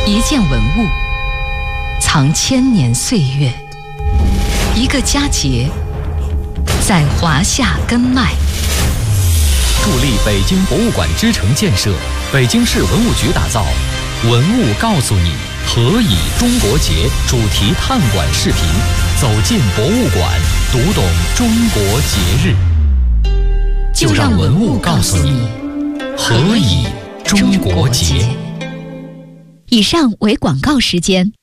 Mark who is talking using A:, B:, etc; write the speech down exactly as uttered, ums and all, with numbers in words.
A: 一件文物，藏千年岁月；一个佳节，在华夏根脉。
B: 助力北京博物馆之城建设，北京市文物局打造《文物告诉你：何以中国节》主题探馆视频，走进博物馆，读懂中国节日。就让文物告诉你，何以中国节。
C: 以上为广告时间。